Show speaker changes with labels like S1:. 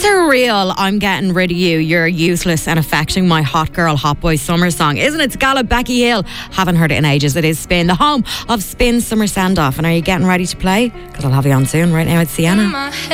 S1: surreal. I'm getting rid of you. You're useless and affecting my hot girl, hot boy summer song. Isn't it? Scala, Becky Hill. Haven't heard it in ages. It is Spin, the home of Spin Summer Send Off. And are you getting ready to play? Because I'll have you on soon. Right now it's Sienna.